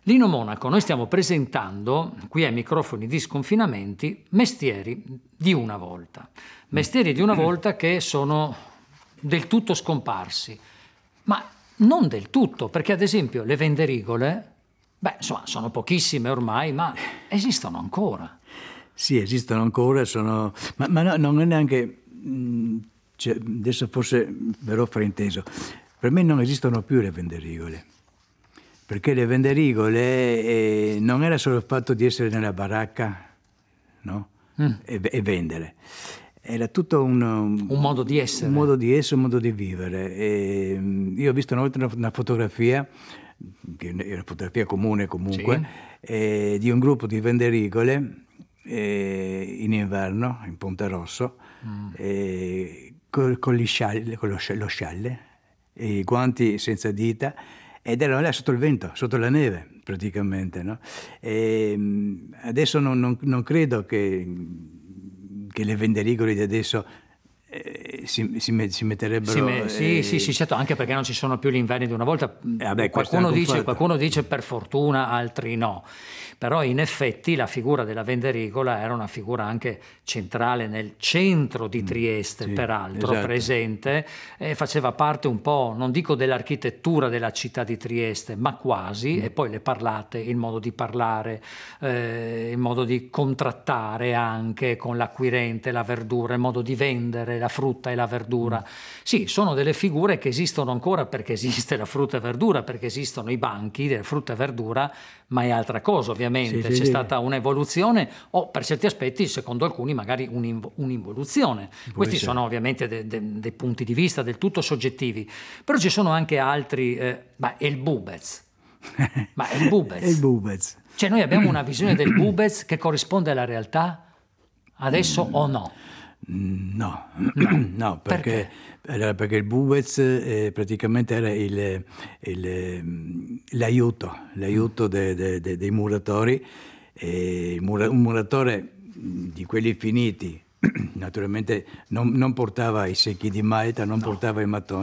Lino Monaco, noi stiamo presentando qui ai microfoni di Sconfinamenti Mestieri di una volta. Mestieri di una volta che sono del tutto scomparsi, ma non del tutto, perché ad esempio le venderigole, insomma, sono pochissime ormai, ma esistono ancora. Sì, esistono ancora, ma no, non è neanche, cioè, adesso forse verrò frainteso, per me non esistono più le venderigole, perché le venderigole non era solo il fatto di essere nella baracca, no? E vendere, era tutto un modo di essere. Un modo di essere, un modo di vivere. Io ho visto una volta una fotografia, che è una fotografia comune comunque, sì, di un gruppo di venderigole in inverno in Ponte Rosso, con gli scialli, con lo scialle, e i guanti senza dita, ed erano là sotto il vento, sotto la neve praticamente, no? Adesso non credo che le venderigole di adesso si metterebbero... Sì, certo, anche perché non ci sono più gli inverni di una volta. Qualcuno dice per fortuna, altri no. Però in effetti la figura della venderigola era una figura anche centrale nel centro di Trieste, sì, peraltro, esatto. Presente, e faceva parte un po', non dico dell'architettura della città di Trieste, ma quasi, e poi le parlate, il modo di parlare, il modo di contrattare anche con l'acquirente, la verdura, il modo di vendere la frutta e la verdura. Sì, sono delle figure che esistono ancora perché esiste la frutta e verdura, perché esistono i banchi della frutta e verdura, ma è altra cosa ovviamente. C'è stata un'evoluzione o per certi aspetti, secondo alcuni, magari un'involuzione. Questi sono ovviamente dei punti di vista del tutto soggettivi, però ci sono anche altri, il Bubez. Ma è il Bubez. È il Bubez. Cioè noi abbiamo una visione del Bubez che corrisponde alla realtà adesso o no? No, perché il Bubez praticamente era l'aiuto dei muratori, un muratore di quelli finiti naturalmente non portava i secchi di malta, non portava i mattoni.